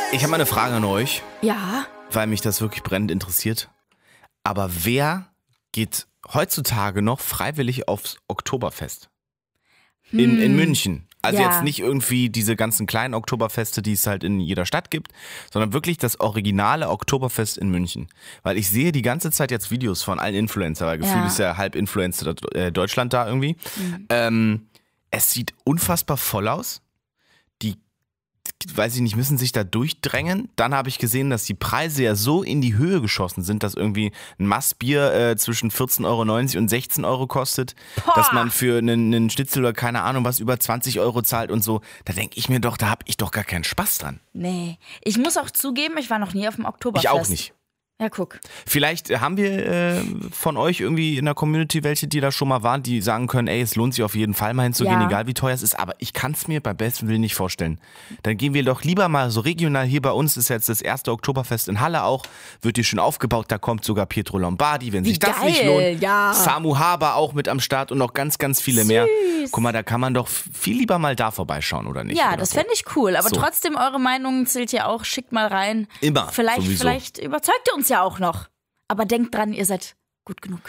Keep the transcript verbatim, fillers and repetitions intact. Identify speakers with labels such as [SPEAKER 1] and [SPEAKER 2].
[SPEAKER 1] Ich habe mal eine Frage an euch,
[SPEAKER 2] Ja.
[SPEAKER 1] weil mich das wirklich brennend interessiert. Aber wer geht heutzutage noch freiwillig aufs Oktoberfest? In, in München. Also
[SPEAKER 2] Ja.
[SPEAKER 1] jetzt nicht irgendwie diese ganzen kleinen Oktoberfeste, die es halt in jeder Stadt gibt, sondern wirklich das originale Oktoberfest in München. Weil ich sehe die ganze Zeit jetzt Videos von allen Influencer, weil gefühlt
[SPEAKER 2] Ja.
[SPEAKER 1] ist ja halb Influencer äh, Deutschland da irgendwie.
[SPEAKER 2] Mhm.
[SPEAKER 1] Ähm, es sieht unfassbar voll aus. Die, weiß ich nicht, müssen sich da durchdrängen. Dann habe ich gesehen, dass die Preise ja so in die Höhe geschossen sind, dass irgendwie ein Massbier äh, zwischen vierzehn Euro neunzig und sechzehn Euro kostet.
[SPEAKER 2] Boah.
[SPEAKER 1] Dass man für einen, einen Schnitzel oder keine Ahnung was über zwanzig Euro zahlt und so. Da denke ich mir doch, da habe ich doch gar keinen Spaß dran.
[SPEAKER 2] Nee. Ich muss auch zugeben, ich war noch nie auf dem Oktoberfest.
[SPEAKER 1] Ich auch nicht.
[SPEAKER 2] Ja, guck.
[SPEAKER 1] Vielleicht haben wir äh, von euch irgendwie in der Community welche, die da schon mal waren, die sagen können, ey, es lohnt sich auf jeden Fall mal hinzugehen,
[SPEAKER 2] Ja.
[SPEAKER 1] egal wie teuer es ist. Aber ich kann es mir beim besten Willen nicht vorstellen. Dann gehen wir doch lieber mal so regional. Hier bei uns ist jetzt das erste Oktoberfest in Halle auch. Wird hier schon aufgebaut. Da kommt sogar Pietro Lombardi, wenn
[SPEAKER 2] Wie
[SPEAKER 1] sich das
[SPEAKER 2] geil,
[SPEAKER 1] nicht lohnt.
[SPEAKER 2] ja.
[SPEAKER 1] Samu Haber auch mit am Start und noch ganz, ganz viele mehr.
[SPEAKER 2] Süß.
[SPEAKER 1] Guck mal, da kann man doch viel lieber mal da vorbeischauen, oder nicht?
[SPEAKER 2] Ja,
[SPEAKER 1] oder
[SPEAKER 2] das
[SPEAKER 1] so.
[SPEAKER 2] fände ich cool. Aber
[SPEAKER 1] So.
[SPEAKER 2] trotzdem, eure Meinung zählt ja auch. Schickt mal rein.
[SPEAKER 1] Immer,
[SPEAKER 2] Vielleicht,
[SPEAKER 1] sowieso.
[SPEAKER 2] vielleicht überzeugt ihr uns ja auch noch. Aber denkt dran, ihr seid gut genug.